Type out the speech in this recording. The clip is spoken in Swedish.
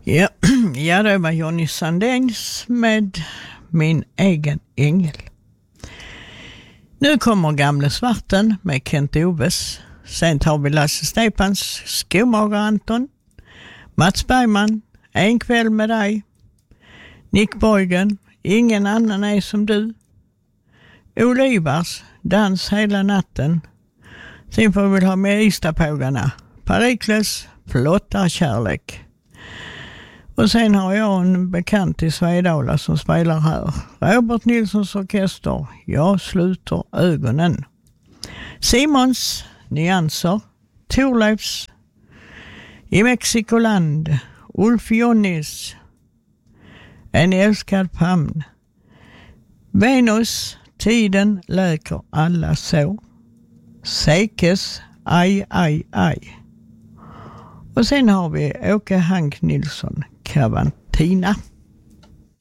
Ja, ja, det var Johnny Sandéns med Min egen ängel. Nu kommer Gamle Svarten med Kent Oves. Sen tar vi Lasse Stefans Skomager Anton, Mats Bergman, En kväll med dig, Nick Borgen, Ingen annan är som du, Olivars Dans hela natten. Sen får vi ha med Istapågarna, Perikles Flotta kärlek. Och sen har jag en bekant i Svedala som spelar här. Robert Nilssons orkester, Jag sluter ögonen. Simons Nyanser, Thorleifs I Mexikoland, Ulf Jonnis En älskad famn, Venus, Tiden läker alla så, Sekes Aj, aj, aj. Och sen har vi Åke Hank Nilsson, Kavantina.